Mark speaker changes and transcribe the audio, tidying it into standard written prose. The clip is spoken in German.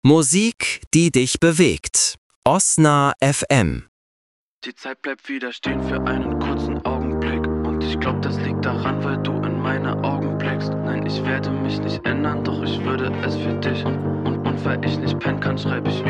Speaker 1: Musik, die dich bewegt. Osna FM.
Speaker 2: Die Zeit bleibt wieder stehen für einen kurzen Augenblick. Und ich glaub, das liegt daran, weil du in meine Augen blickst. Nein, ich werde mich nicht ändern, doch ich würde es für dich. Und weil ich nicht pennen kann, schreibe ich